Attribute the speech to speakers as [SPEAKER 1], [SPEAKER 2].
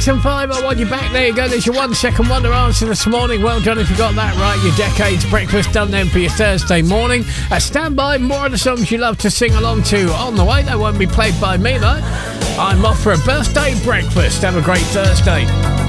[SPEAKER 1] Jackson 5, I want you back. There you go. There's your 1 second wonder answer this morning. Well done if you got that right. Your Decades breakfast done then for your Thursday morning. Stand by, more of the songs you love to sing along to on the way. They won't be played by me though. I'm off for a birthday breakfast. Have a great Thursday.